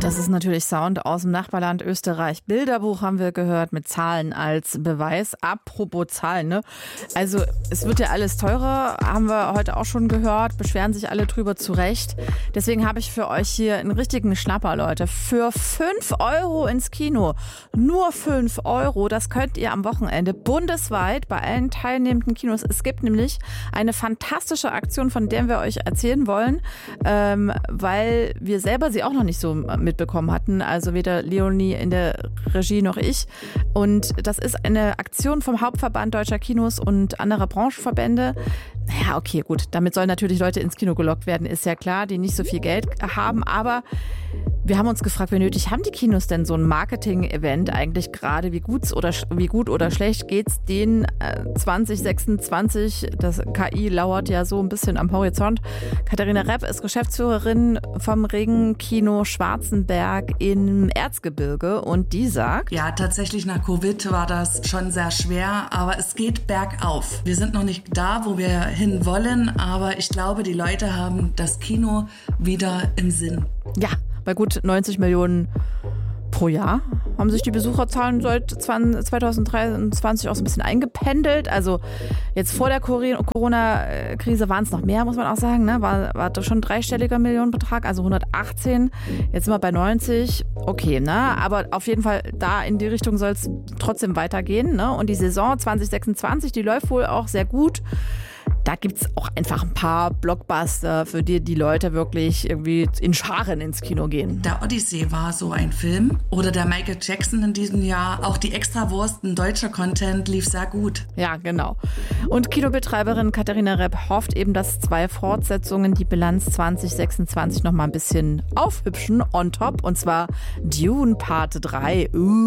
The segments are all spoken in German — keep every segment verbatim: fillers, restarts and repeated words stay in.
Das ist natürlich Sound aus dem Nachbarland Österreich. Bilderbuch haben wir gehört mit Zahlen als Beweis. Apropos Zahlen, ne? Also es wird ja alles teurer, haben wir heute auch schon gehört, beschweren sich alle drüber, zu Recht. Deswegen habe ich für euch hier einen richtigen Schnapper, Leute. Für fünf Euro ins Kino. Nur fünf Euro, das könnt ihr am Wochenende bundesweit bei allen teilnehmenden Kinos. Es gibt nämlich eine fantastische Aktion, von der wir euch erzählen wollen, ähm, weil wir selber sie auch noch nicht so mitbekommen hatten. Also weder Leonie in der Regie noch ich. Und das ist eine Aktion vom Hauptverband Deutscher Kinos und anderer Branchenverbände. Naja, okay, gut. Damit sollen natürlich Leute ins Kino gelockt werden, ist ja klar, die nicht so viel Geld haben. Aber wir haben uns gefragt, wie nötig haben die Kinos denn so ein Marketing-Event eigentlich gerade? Wie gut oder, wie gut oder schlecht geht's denen äh, zwanzig sechsundzwanzig? Das K I lauert ja so ein bisschen am Horizont. Katharina Repp ist Geschäftsführerin vom Regenkino Schwarzenberg im Erzgebirge und die sagt... Ja, tatsächlich nach Covid war das schon sehr schwer, aber es geht bergauf. Wir sind noch nicht da, wo wir hin wollen, aber ich glaube, die Leute haben das Kino wieder im Sinn. Ja, bei gut neunzig Millionen pro Jahr haben sich die Besucherzahlen seit zwanzig dreiundzwanzig auch so ein bisschen eingependelt. Also jetzt vor der Corona-Krise waren es noch mehr, muss man auch sagen. Ne? War, war doch schon ein dreistelliger Millionenbetrag, also hundertachtzehn. Jetzt sind wir bei neunzig. Okay, ne? Aber auf jeden Fall da in die Richtung soll es trotzdem weitergehen. Ne? Und die Saison zwanzig sechsundzwanzig, die läuft wohl auch sehr gut. Da gibt es auch einfach ein paar Blockbuster, für die die Leute wirklich irgendwie in Scharen ins Kino gehen. Der Odyssee war so ein Film. Oder der Michael Jackson in diesem Jahr. Auch die Extrawurst, ein deutscher Content, lief sehr gut. Ja, genau. Und Kinobetreiberin Katharina Repp hofft eben, dass zwei Fortsetzungen die Bilanz zwanzig sechsundzwanzig noch mal ein bisschen aufhübschen on top. Und zwar Dune Part drei.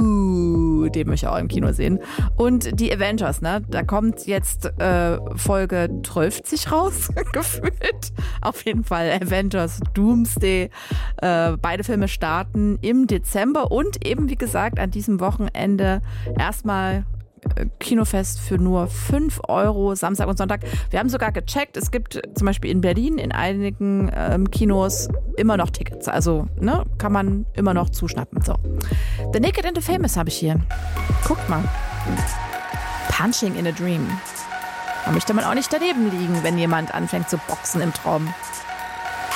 Uh, den möchte ich auch im Kino sehen. Und die Avengers, ne? Da kommt jetzt äh, Folge zwölfzig raus, gefühlt. Auf jeden Fall Avengers Doomsday. Äh, beide Filme starten im Dezember und eben, wie gesagt, an diesem Wochenende erstmal Kinofest für nur fünf Euro, Samstag und Sonntag. Wir haben sogar gecheckt, es gibt zum Beispiel in Berlin in einigen ähm, Kinos immer noch Tickets. Also ne, kann man immer noch zuschnappen. So. The Naked and the Famous habe ich hier. Guckt mal. Punching in a Dream. Da möchte man auch nicht daneben liegen, wenn jemand anfängt zu boxen im Traum.